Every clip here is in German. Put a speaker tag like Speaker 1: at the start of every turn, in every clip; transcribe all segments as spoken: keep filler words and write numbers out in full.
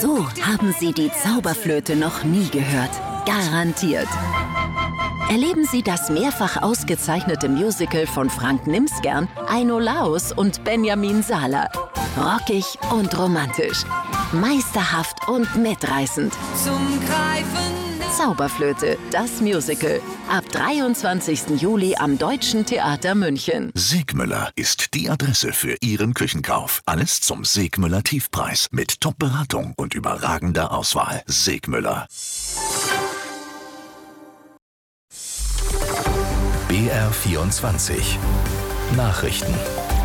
Speaker 1: So haben Sie die Zauberflöte noch nie gehört. Garantiert. Erleben Sie das mehrfach ausgezeichnete Musical von Frank Nimsgern, Aino Laus und Benjamin Sala. Rockig und romantisch. Meisterhaft und mitreißend.
Speaker 2: Zum Greifen.
Speaker 1: Zauberflöte, das Musical. Ab dreiundzwanzigsten Juli am Deutschen Theater München.
Speaker 3: Segmüller ist die Adresse für Ihren Küchenkauf. Alles zum Segmüller Tiefpreis. Mit Top-Beratung und überragender Auswahl. Segmüller. B R vierundzwanzig Nachrichten.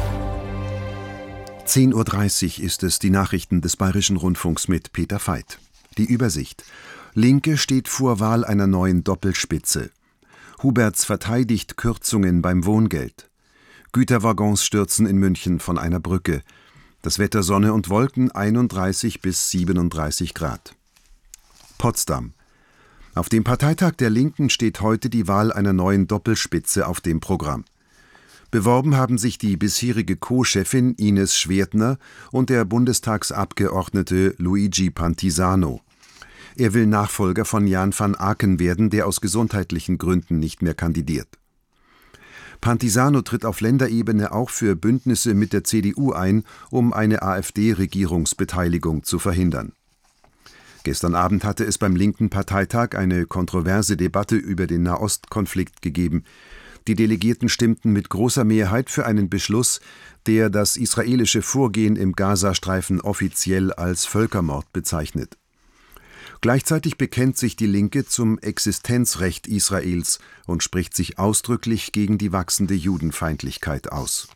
Speaker 4: zehn Uhr dreißig ist es, die Nachrichten des Bayerischen Rundfunks mit Peter Veit. Die Übersicht. Linke steht vor Wahl einer neuen Doppelspitze. Huberts verteidigt Kürzungen beim Wohngeld. Güterwaggons stürzen in München von einer Brücke. Das Wetter Sonne und Wolken einunddreißig bis siebenunddreißig Grad. Potsdam. Auf dem Parteitag der Linken steht heute die Wahl einer neuen Doppelspitze auf dem Programm. Beworben haben sich die bisherige Co-Chefin Ines Schwertner und der Bundestagsabgeordnete Luigi Pantisano. Er will Nachfolger von Jan van Aken werden, der aus gesundheitlichen Gründen nicht mehr kandidiert. Pantisano tritt auf Länderebene auch für Bündnisse mit der C D U ein, um eine AfD-Regierungsbeteiligung zu verhindern. Gestern Abend hatte es beim linken Parteitag eine kontroverse Debatte über den Nahostkonflikt gegeben. Die Delegierten stimmten mit großer Mehrheit für einen Beschluss, der das israelische Vorgehen im Gazastreifen offiziell als Völkermord bezeichnet. Gleichzeitig bekennt sich die Linke zum Existenzrecht Israels und spricht sich ausdrücklich gegen die wachsende Judenfeindlichkeit aus.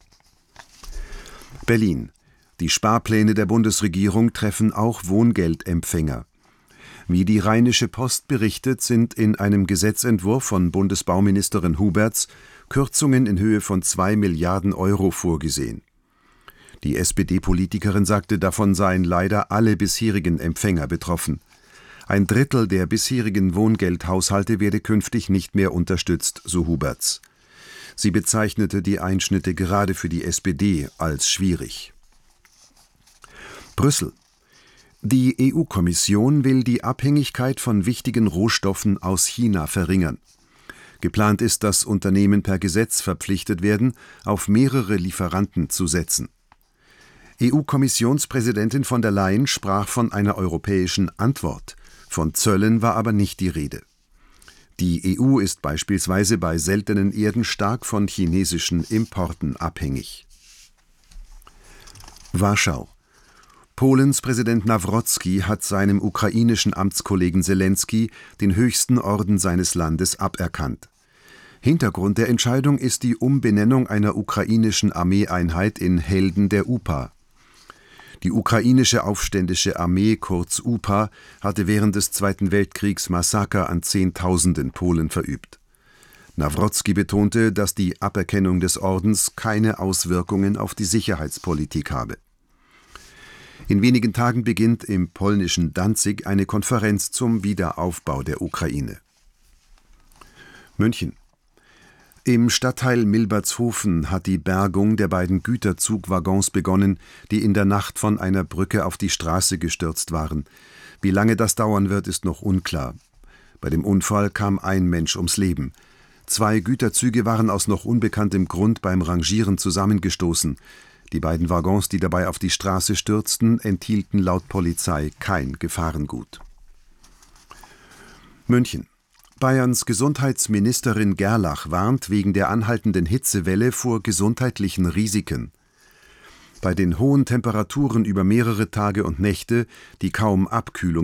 Speaker 4: Berlin. Die Sparpläne der Bundesregierung treffen auch Wohngeldempfänger. Wie die Rheinische Post berichtet, sind in einem Gesetzentwurf von Bundesbauministerin Huberts Kürzungen in Höhe von zwei Milliarden Euro vorgesehen. Die S P D-Politikerin sagte, davon seien leider alle bisherigen Empfänger betroffen. Ein Drittel der bisherigen Wohngeldhaushalte werde künftig nicht mehr unterstützt, so Huberts. Sie bezeichnete die Einschnitte gerade für die S P D als schwierig. Brüssel. Die E U-Kommission will die Abhängigkeit von wichtigen Rohstoffen aus China verringern. Geplant ist, dass Unternehmen per Gesetz verpflichtet werden, auf mehrere Lieferanten zu setzen. E U-Kommissionspräsidentin von der Leyen sprach von einer europäischen Antwort. Von Zöllen war aber nicht die Rede. Die E U ist beispielsweise bei seltenen Erden stark von chinesischen Importen abhängig. Warschau. Polens Präsident Nawrocki hat seinem ukrainischen Amtskollegen Selensky den höchsten Orden seines Landes aberkannt. Hintergrund der Entscheidung ist die Umbenennung einer ukrainischen Armeeeinheit in Helden der U P A. Die ukrainische Aufständische Armee, kurz U P A, hatte während des Zweiten Weltkriegs Massaker an Zehntausenden Polen verübt. Nawrocki betonte, dass die Aberkennung des Ordens keine Auswirkungen auf die Sicherheitspolitik habe. In wenigen Tagen beginnt im polnischen Danzig eine Konferenz zum Wiederaufbau der Ukraine. München. Im Stadtteil Milbertshofen hat die Bergung der beiden Güterzugwaggons begonnen, die in der Nacht von einer Brücke auf die Straße gestürzt waren. Wie lange das dauern wird, ist noch unklar. Bei dem Unfall kam ein Mensch ums Leben. Zwei Güterzüge waren aus noch unbekanntem Grund beim Rangieren zusammengestoßen. Die beiden Waggons, die dabei auf die Straße stürzten, enthielten laut Polizei kein Gefahrengut. München. Bayerns Gesundheitsministerin Gerlach warnt wegen der anhaltenden Hitzewelle vor gesundheitlichen Risiken. Bei den hohen Temperaturen über mehrere Tage und Nächte, die kaum Abkühlung